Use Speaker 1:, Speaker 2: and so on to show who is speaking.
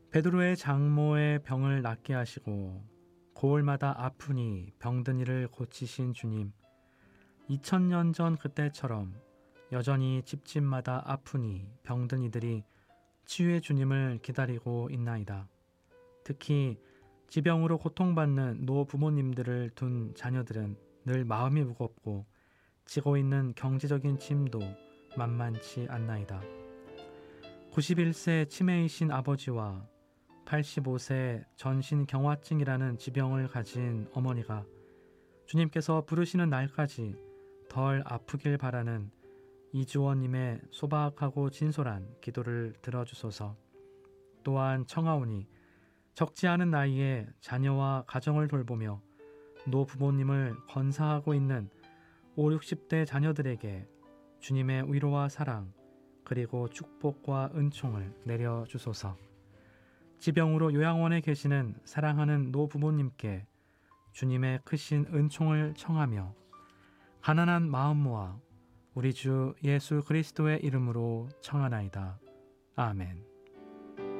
Speaker 1: 베드로의 장모의 병을 낫게 하시고 고을마다 아프니 병든 이를 고치신 주님, 2000년 전 그때처럼 여전히 집집마다 아프니 병든 이들이 치유의 주님을 기다리고 있나이다. 특히 지병으로 고통받는 노부모님들을 둔 자녀들은 늘 마음이 무겁고 지고 있는 경제적인 짐도 만만치 않나이다. 91세 치매이신 아버지와 85세 전신경화증이라는 지병을 가진 어머니가 주님께서 부르시는 날까지 덜 아프길 바라는 이주원님의 소박하고 진솔한 기도를 들어주소서. 또한 청하오니 적지 않은 나이에 자녀와 가정을 돌보며 노부모님을 건사하고 있는 5, 60대 자녀들에게 주님의 위로와 사랑 그리고 축복과 은총을 내려주소서. 지병으로 요양원에 계시는 사랑하는 노부모님께 주님의 크신 은총을 청하며 가난한 마음 모아 우리 주 예수 그리스도의 이름으로 청하나이다. 아멘.